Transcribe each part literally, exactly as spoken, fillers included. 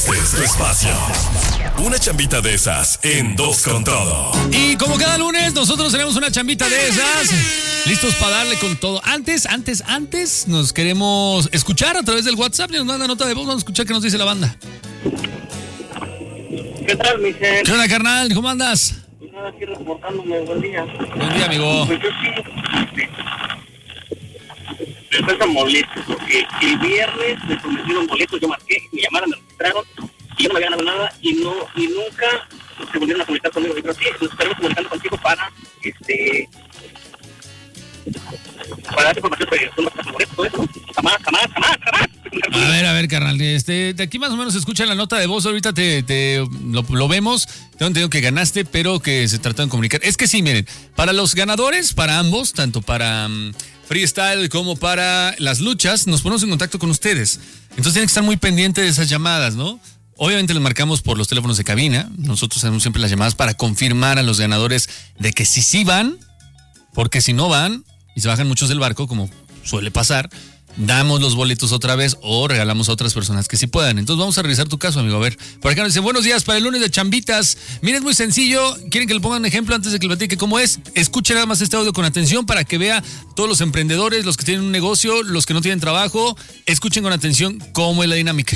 Este espacio. Una chambita de esas en Dos con Todo. Y como cada lunes, nosotros tenemos una chambita de esas. Listos para darle con todo. Antes, antes, antes, nos queremos escuchar a través del WhatsApp. Y nos manda nota de voz. Vamos a escuchar qué nos dice la banda. ¿Qué tal, Michelle? ¿Qué onda, carnal? ¿Cómo andas? Pues nada, aquí reportándome. Buen día. Buen día, amigo. Pues yo sí. Estoy tan molesto porque el viernes me prometieron boletos, yo marqué, me llamaron, me registraron y yo no me había ganado nada y no y nunca se volvieron a comunicar conmigo. Y pero sí, nos estaremos comunicando contigo para este para darte información sobre tú no estás por boletos, todo eso. Jamás, jamás, jamás, jamás. A ver, a ver, carnal, este, de aquí más o menos se escucha la nota de voz, ahorita te, te lo, lo vemos, tengo entendido que ganaste, pero que se trató de comunicar. Es que sí, miren, para los ganadores, para ambos, tanto para um, freestyle como para las luchas, nos ponemos en contacto con ustedes. Entonces tienen que estar muy pendientes de esas llamadas, ¿no? Obviamente les marcamos por los teléfonos de cabina, nosotros hacemos siempre las llamadas para confirmar a los ganadores de que sí, sí van, porque si no van y se bajan muchos del barco, como suele pasar, damos los boletos otra vez o regalamos a otras personas que sí puedan. Entonces vamos a revisar tu caso, amigo. A ver, por acá nos dice, buenos días para el lunes de chambitas. Miren, es muy sencillo. ¿Quieren que le pongan un ejemplo antes de que le platique cómo es? Escuchen nada más este audio con atención para que vea todos los emprendedores, los que tienen un negocio, los que no tienen trabajo. Escuchen con atención cómo es la dinámica.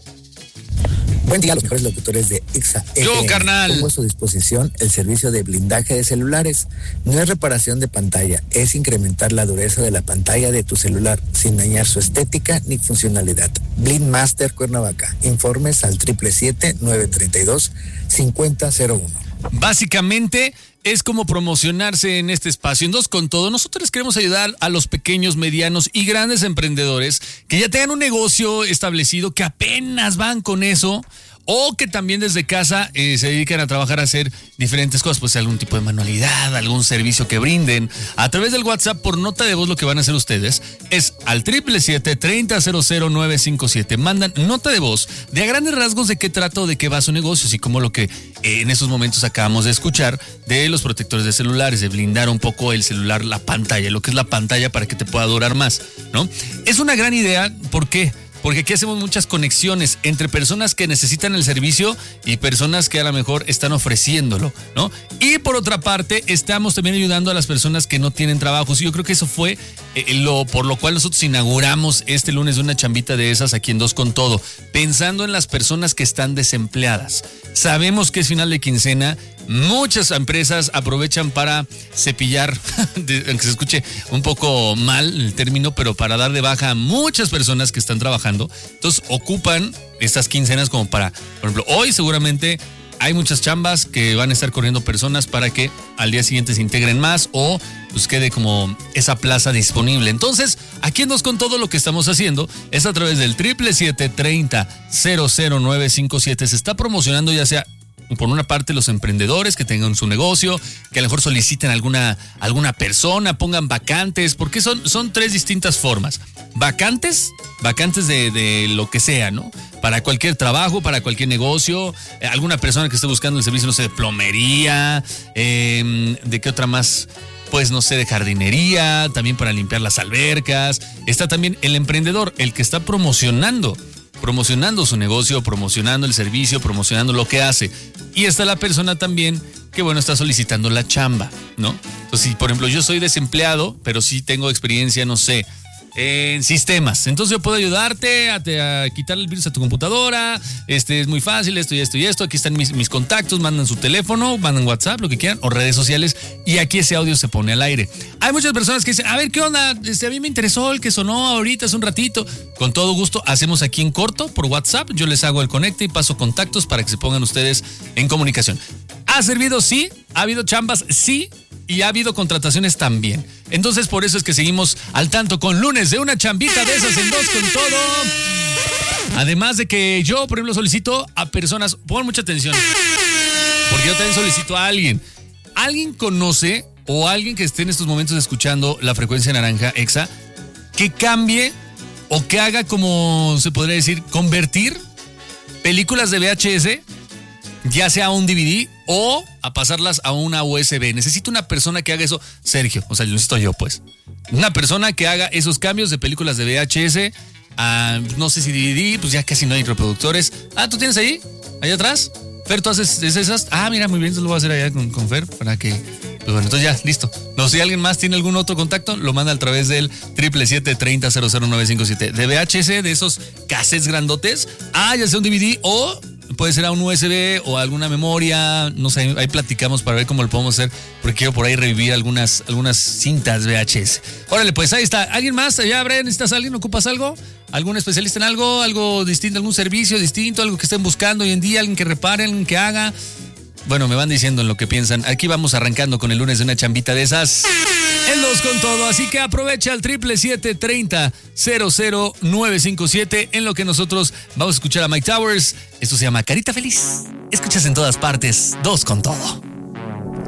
Buen día a los mejores locutores de Exa. Yo, carnal. Pongo a su disposición el servicio de blindaje de celulares. No es reparación de pantalla, es incrementar la dureza de la pantalla de tu celular sin dañar su estética ni funcionalidad. Blind Master Cuernavaca. Informes al siete siete siete, nueve tres dos, cinco cero cero uno. Básicamente es como promocionarse en este espacio. En Dos con Todo, nosotros les queremos ayudar a los pequeños, medianos y grandes emprendedores que ya tengan un negocio establecido, que apenas van con eso, o que también desde casa eh, se dedican a trabajar a hacer diferentes cosas, pues algún tipo de manualidad, algún servicio que brinden. A través del WhatsApp, por nota de voz, lo que van a hacer ustedes es al siete siete siete, treinta, cero cero nueve cinco siete. Mandan nota de voz de a grandes rasgos de qué trata o de qué va su negocio, así como lo que eh, en esos momentos acabamos de escuchar de los protectores de celulares, de blindar un poco el celular, la pantalla, lo que es la pantalla para que te pueda durar más, ¿no? Es una gran idea, ¿por qué? Porque aquí hacemos muchas conexiones entre personas que necesitan el servicio y personas que a lo mejor están ofreciéndolo, ¿no? Y por otra parte, estamos también ayudando a las personas que no tienen trabajo. Sí, yo creo que eso fue eh, lo por lo cual nosotros inauguramos este lunes una chambita de esas aquí en Dos con Todo, pensando en las personas que están desempleadas. Sabemos que es final de quincena. Muchas empresas aprovechan para cepillar, aunque se escuche un poco mal el término, pero para dar de baja a muchas personas que están trabajando. Entonces ocupan estas quincenas como para, por ejemplo, hoy seguramente hay muchas chambas que van a estar corriendo personas para que al día siguiente se integren más o pues quede como esa plaza disponible. Entonces, aquí en Dos con Todo lo que estamos haciendo es a través del siete siete siete, treinta, cero cero nueve cinco siete. Se está promocionando ya sea por una parte los emprendedores que tengan su negocio, que a lo mejor soliciten alguna, alguna persona, pongan vacantes, porque son, son tres distintas formas. Vacantes, vacantes de, de lo que sea, ¿no? Para cualquier trabajo, para cualquier negocio, eh, alguna persona que esté buscando el servicio, no sé, de plomería, eh, ¿de qué otra más? Pues no sé, de jardinería, también para limpiar las albercas. Está también el emprendedor, el que está promocionando promocionando su negocio, promocionando el servicio, promocionando lo que hace. Y está la persona también que, bueno, está solicitando la chamba, ¿no? Entonces, si, por ejemplo, yo soy desempleado, pero sí tengo experiencia, no sé, en sistemas. Entonces yo puedo ayudarte a, te, a quitar el virus a tu computadora. Este es muy fácil, esto y esto y esto. Aquí están mis, mis contactos, mandan su teléfono, mandan WhatsApp, lo que quieran, o redes sociales, y aquí ese audio se pone al aire. Hay muchas personas que dicen, a ver, ¿qué onda? Este, a mí me interesó el que sonó ahorita hace un ratito. Con todo gusto, hacemos aquí en corto por WhatsApp. Yo les hago el conecte y paso contactos para que se pongan ustedes en comunicación. ¿Ha servido? Sí. ¿Ha habido chambas? Sí. Y ha habido contrataciones también. Entonces, por eso es que seguimos al tanto con lunes de una chambita de esas en Dos con Todo. Además de que yo, por ejemplo, solicito a personas, pongan mucha atención, porque yo también solicito a alguien. ¿Alguien conoce o alguien que esté en estos momentos escuchando la frecuencia naranja Exa, que cambie o que haga, como se podría decir, convertir películas de V H S, ya sea a un D V D o a pasarlas a una U S B? Necesito una persona que haga eso. Sergio, o sea, lo necesito yo, pues. Una persona que haga esos cambios de películas de V H S a, no sé si D V D, pues ya casi no hay reproductores. Ah, ¿tú tienes ahí? ¿Ahí atrás? Fer, ¿tú haces esas? Ah, mira, muy bien, eso lo voy a hacer allá con, con Fer para que... Pues bueno, entonces ya, listo. No sé si alguien más tiene algún otro contacto, lo manda a través del siete siete siete, treinta, cero cero nueve cinco siete. De V H S, de esos cassettes grandotes. Ah, ya sea un D V D o puede ser a un U S B o alguna memoria. No sé, ahí platicamos para ver cómo lo podemos hacer, porque quiero por ahí revivir algunas, algunas cintas V H S. Órale, pues ahí está. ¿Alguien más? ¿Ya, Brian, necesitas a alguien? ¿Ocupas algo? ¿Algún especialista en algo? ¿Algo distinto? ¿Algún servicio distinto? ¿Algo que estén buscando hoy en día? ¿Alguien que repare? ¿Alguien que haga? Bueno, me van diciendo en lo que piensan. Aquí vamos arrancando con el lunes de una chambita de esas. En Dos con Todo. Así que aprovecha el siete siete siete, treinta, cero cero nueve cinco siete. En lo que nosotros vamos a escuchar a Mike Towers. Esto se llama Carita Feliz. Escuchas en todas partes. Dos con Todo.